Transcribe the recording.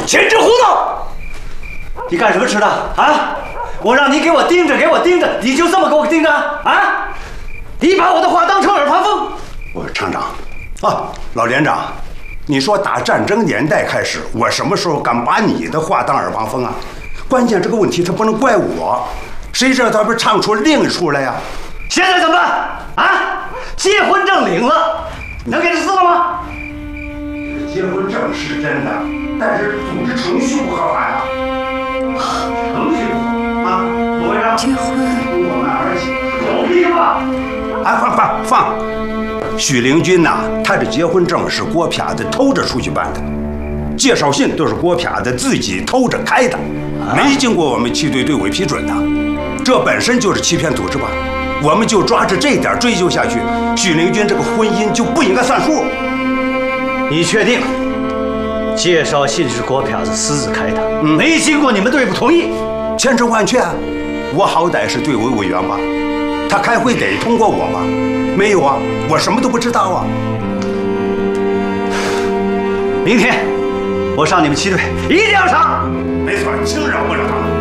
简直胡闹！你干什么吃的啊？我让你给我盯着，你就这么给我盯着啊？你把我的话当成耳旁风？ 我说厂长，啊，老连长，你说打战争年代开始，我什么时候敢把你的话当耳旁风啊？关键这个问题他不能怪我，谁知道他不是唱出另一出来呀？ 现在怎么办啊？结婚证领了，能给他撕了吗？ 结婚证是真的，但是组织程序不合法呀。程序不合啊？怎么回事？ 结婚， 我们儿媳有病吧？ 哎，放！许灵军呐，他的结婚证是郭撇子偷着出去办的，介绍信都是郭撇子自己偷着开的，没经过我们七队队委批准的，这本身就是欺骗组织吧？我们就抓着这点追究下去，许灵军这个婚姻就不应该算数。 你确定？介绍信是郭撇子私自开的，没经过你们队部同意？ 千真万确，我好歹是队委委员吧，他开会得通过我吧？没有啊，我什么都不知道啊。 明天我上你们七队，一定要上。 没错，轻饶不了他们。